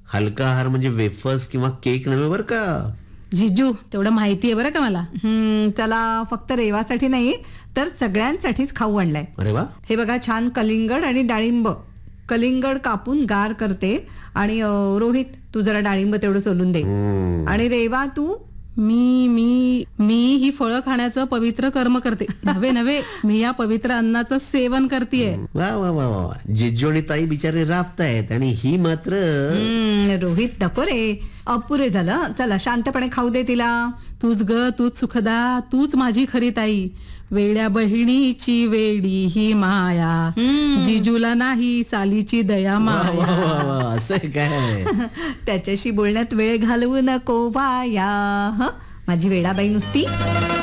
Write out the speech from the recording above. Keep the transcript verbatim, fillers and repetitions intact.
हलका आहार म्हणजे वेफर्स किंवा केक नव्हे बरं का. जिजू तेवढं माहितीये बरं का मला. हम्म, त्याला फक्त रेवासाठी नाही तर सगळ्यांसाठीच खाऊ आणलाय. अरे वा. हे बघा, छान कलिंगड आणि डाळिंब. कलिंगड कापून गार करते आणि अं, रोहित तू जरा डाळिंब तेवढं सोलून दे. हम्म. आणि रेवा तू मी मी मी ही फळं खाण्याचं पवित्र कर्म करते. नव्हे नव्हे मी या पवित्र अन्नाचं सेवन करतेय. वा वा वा वा. जिजू आणि ताई बिचारे राबतायत आणि ही मात्र. हम्म, रोहित नको रे, अपुरे झालं. चला शांतपणे खाऊ दे तिला. तूच ग तूच सुखदा, तूच माझी खरी ताई. वेड्या बहिणीची वेडी ही माया, हम्म. जिजूला नाही सालीची दया वा वा वा माया. वा. असं आहे काय. त्याच्याशी बोलण्यात वेळ घालवू नको वाया. हं, माझी वेडाबाई नुसती.